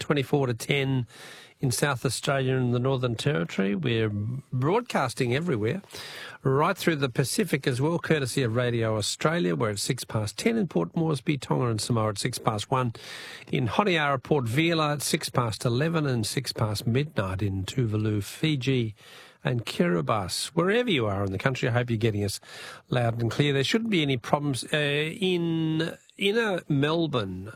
24 to 10 in South Australia and the Northern Territory. We're broadcasting everywhere, right through the Pacific as well, courtesy of Radio Australia. We're at 10 in Port Moresby, Tonga and Samoa at 1 in Honiara, Port Vila at 11 and midnight in Tuvalu, Fiji and Kiribati. Wherever you are in the country, I hope you're getting us loud and clear. There shouldn't be any problems in inner Melbourne.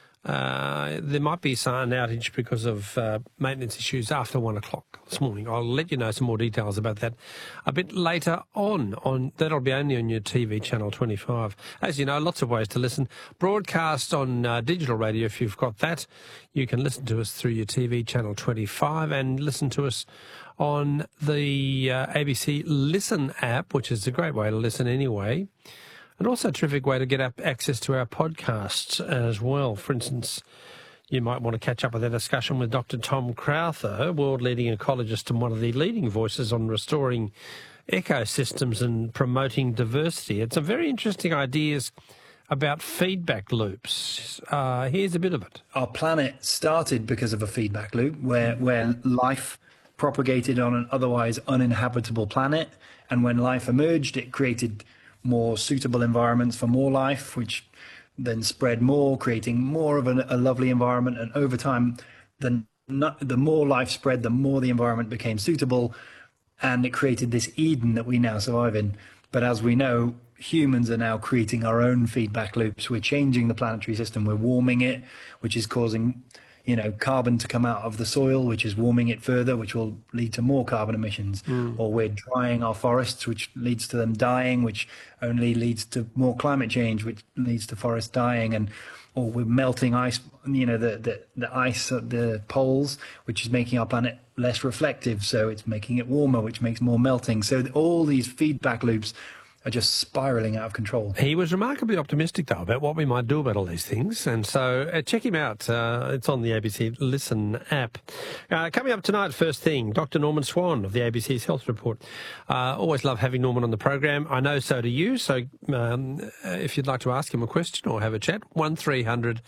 There might be an outage because of maintenance issues after 1 o'clock this morning. I'll let you know some more details about that a bit later on. That'll be only on your TV channel 25. As you know, lots of ways to listen. Broadcast on digital radio if you've got that. You can listen to us through your TV channel 25 and listen to us on the ABC Listen app, which is a great way to listen anyway. And also a terrific way to get access to our podcasts as well. For instance, you might want to catch up with our discussion with Dr. Tom Crowther, world-leading ecologist and one of the leading voices on restoring ecosystems and promoting diversity. It's some very interesting ideas about feedback loops. Here's a bit of it. Our planet started because of a feedback loop where life propagated on an otherwise uninhabitable planet. And when life emerged, it created more suitable environments for more life, which then spread more, creating more of a lovely environment. And over time, the more life spread, the more the environment became suitable, and it created this Eden that we now survive in. But as we know, humans are now creating our own feedback loops. We're changing the planetary system. We're warming it, which is causing carbon to come out of the soil, which is warming it further, which will lead to more carbon emissions. Or we're drying our forests, which leads to them dying, which only leads to more climate change, which leads to forests dying. Or we're melting ice, the ice at the poles, which is making our planet less reflective. So it's making it warmer, which makes more melting. So all these feedback loops are just spiralling out of control. He was remarkably optimistic, though, about what we might do about all these things. And so check him out. It's on the ABC Listen app. Coming up tonight, first thing, Dr. Norman Swan of the ABC's Health Report. Always love having Norman on the program. I know so do you. So if you'd like to ask him a question or have a chat, 1300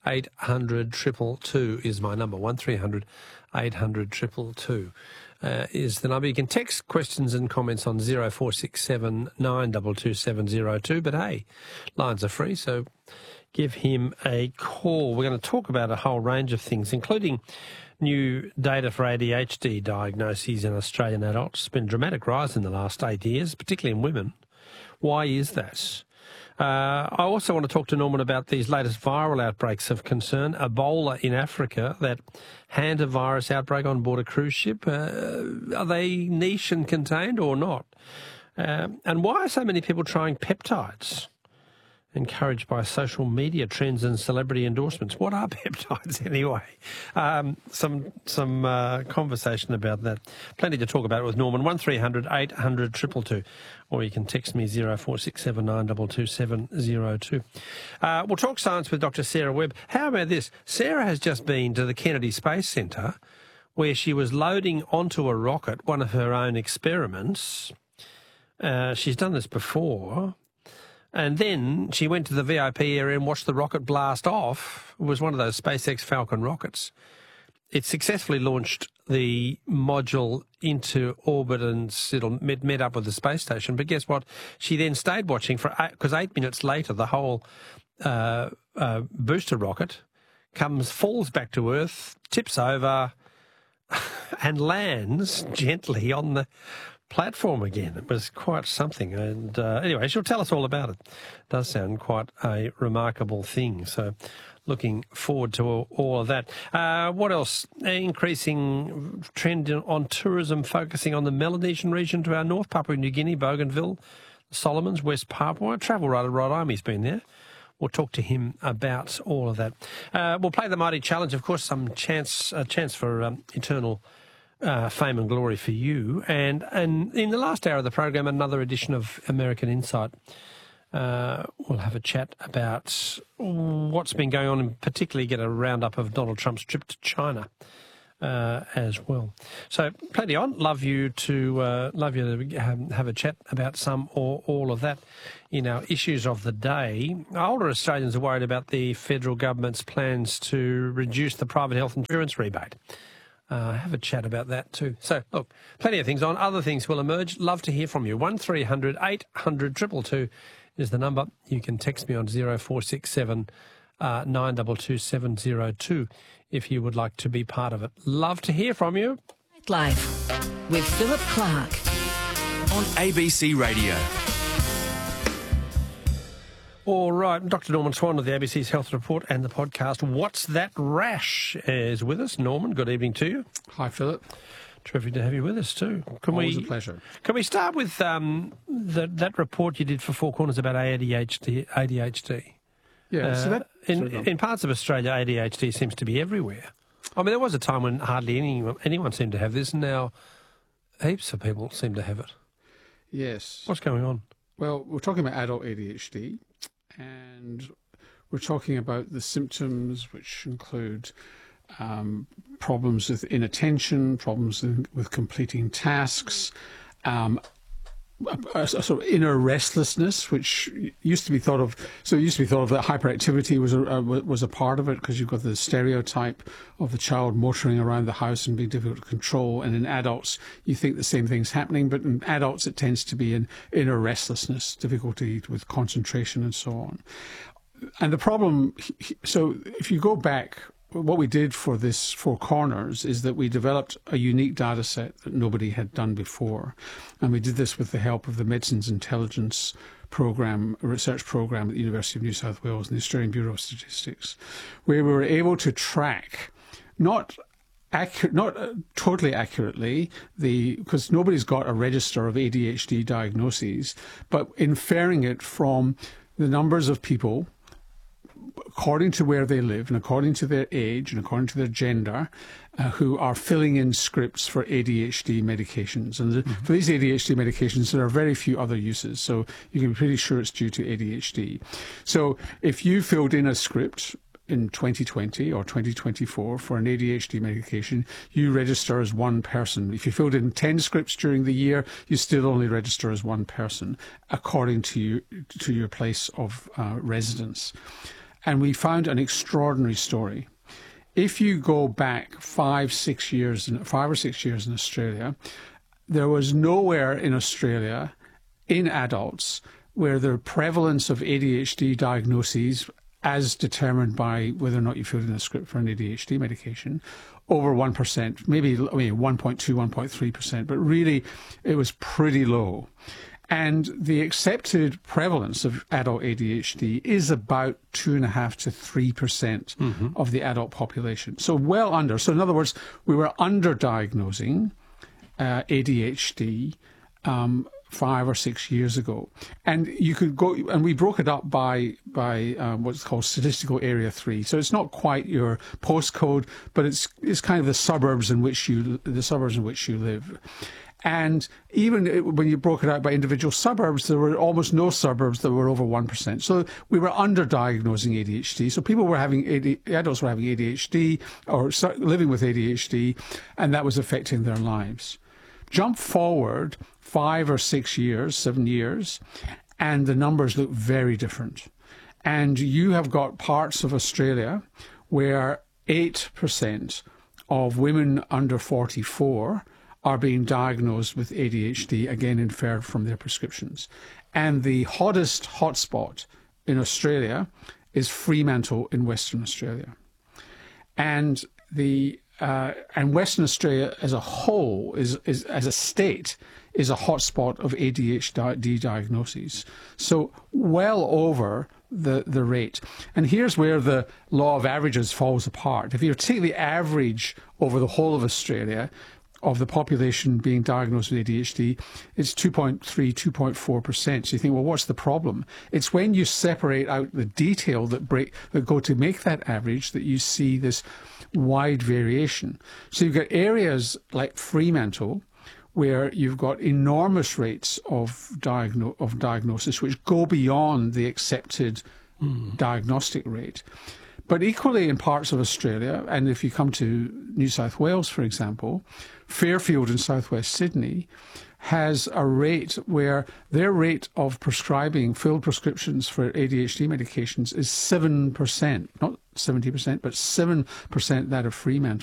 800 222 is my number. 1300 800 222. Is the number. You can text questions and comments on 0467 922 702. But hey, lines are free, so give him a call. We're going to talk about a whole range of things, including new data for ADHD diagnoses in Australian adults. It's been a dramatic rise in the last 8 years, particularly in women. Why is that? I also want to talk to Norman about these latest viral outbreaks of concern. Ebola in Africa, that hantavirus outbreak on board a cruise ship. Are they niche and contained or not? And why are so many people trying peptides? Encouraged by social media trends and celebrity endorsements. What are peptides anyway? Some conversation about that. Plenty to talk about with Norman. 1300 800 222. Or you can text me 0467 922 702. We'll talk science with Dr. Sarah Webb. How about this? Sarah has just been to the Kennedy Space Centre where she was loading onto a rocket one of her own experiments. She's done this before. And then she went to the VIP area and watched the rocket blast off. It was one of those SpaceX Falcon rockets. It successfully launched the module into orbit and it'll met up with the space station. But guess what? She then stayed watching because 8 minutes later, the whole booster rocket falls back to Earth, tips over, and lands gently on the platform again. It was quite something. And anyway, she'll tell us all about it. It does sound quite a remarkable thing. So looking forward to all of that. What else? Increasing trend on tourism focusing on the Melanesian region to our north, Papua New Guinea, Bougainville, Solomons, West Papua. Travel writer Rod Imey's been there. We'll talk to him about all of that. We'll play the Mighty Challenge, of course, a chance for eternal fame and glory for you. And in the last hour of the program, another edition of American Insight. We'll have a chat about what's been going on and particularly get a roundup of Donald Trump's trip to China as well. So plenty on. Love you to have a chat about some or all of that in our issues of the day. Older Australians are worried about the federal government's plans to reduce the private health insurance rebate. Have a chat about that too. So, look, plenty of things on. Other things will emerge. Love to hear from you. 1300 800 222 is the number. You can text me on 0467 922 702 if you would like to be part of it. Love to hear from you. Life with Philip Clark on ABC Radio. All right, Dr. Norman Swan of the ABC's Health Report and the podcast What's That Rash is with us. Norman, good evening to you. Hi, Philip. Terrific to have you with us too. Always a pleasure. Can we start with that report you did for Four Corners about ADHD? Yeah, in parts of Australia, ADHD seems to be everywhere. I mean, there was a time when hardly anyone seemed to have this, and now heaps of people seem to have it. Yes. What's going on? Well, we're talking about adult ADHD, and we're talking about the symptoms, which include problems with inattention, problems with completing tasks, a sort of inner restlessness, which used to be thought of. So it used to be thought of that hyperactivity was a part of it, because you've got the stereotype of the child motoring around the house and being difficult to control. And in adults, you think the same thing's happening, but in adults, it tends to be an inner restlessness, difficulty with concentration, and so on. And the problem, so if you go back, what we did for this Four Corners is that we developed a unique data set that nobody had done before. And we did this with the help of the Medicines Intelligence Program, a research program at the University of New South Wales and the Australian Bureau of Statistics, where we were able to track, not totally accurately, because nobody's got a register of ADHD diagnoses, but inferring it from the numbers of people according to where they live and according to their age and according to their gender, who are filling in scripts for ADHD medications. And for these ADHD medications, there are very few other uses, so you can be pretty sure it's due to ADHD. So if you filled in a script in 2020 or 2024 for an ADHD medication, you register as one person. If you filled in 10 scripts during the year, you still only register as one person, according to your place of residence. And we found an extraordinary story. If you go back 5 or 6 years in Australia, there was nowhere in Australia, in adults, where the prevalence of ADHD diagnoses, as determined by whether or not you filled in a script for an ADHD medication, over 1%, maybe 1.2, 1.3%, but really it was pretty low. And the accepted prevalence of adult ADHD is about 2.5 to 3% of the adult population. So well under. So in other words, we were underdiagnosing ADHD 5 or 6 years ago. And you could go, and we broke it up by what's called statistical area 3. So it's not quite your postcode, but it's kind of the suburbs in which you live. And even when you broke it out by individual suburbs, there were almost no suburbs that were over 1%. So we were underdiagnosing ADHD. So people were adults were having ADHD or living with ADHD, and that was affecting their lives. Jump forward 5 or 6 years, 7 years, and the numbers look very different. And you have got parts of Australia where 8% of women under 44 are being diagnosed with ADHD, again inferred from their prescriptions. And the hottest hotspot in Australia is Fremantle in Western Australia. And Western Australia as a whole, is as a state, is a hotspot of ADHD diagnoses. So well over the rate. And here's where the law of averages falls apart. If you take the average over the whole of Australia, of the population being diagnosed with ADHD, it's 2.3, 2.4%. So you think, well, what's the problem? It's when you separate out the detail that go to make that average that you see this wide variation. So you've got areas like Fremantle where you've got enormous rates of diagnosis which go beyond the accepted diagnostic rate. But equally in parts of Australia, and if you come to New South Wales, for example, Fairfield in southwest Sydney has a rate where their rate of prescribing filled prescriptions for ADHD medications is 7%, not 70%, but 7% that of Fremantle.